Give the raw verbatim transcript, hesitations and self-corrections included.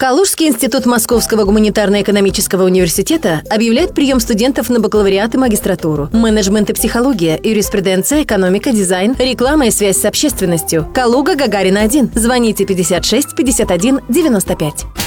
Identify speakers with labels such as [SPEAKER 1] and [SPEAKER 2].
[SPEAKER 1] Калужский институт Московского гуманитарно-экономического университета объявляет прием студентов на бакалавриат и магистратуру. Менеджмент и психология, юриспруденция, экономика, дизайн, реклама и связь с общественностью. Калуга, Гагарина один. Звоните пятьдесят шесть пятьдесят один девяносто пять.